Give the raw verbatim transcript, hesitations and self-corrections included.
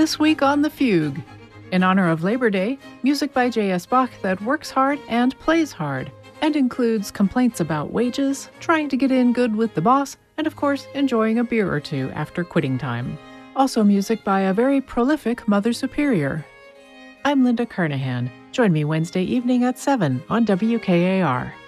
This week on The Fugue. In honor of Labor Day, music by J S. Bach that works hard and plays hard, and includes complaints about wages, trying to get in good with the boss, and of course, enjoying a beer or two after quitting time. Also music by a very prolific Mother Superior. I'm Linda Carnahan. Join me Wednesday evening at seven on W K A R.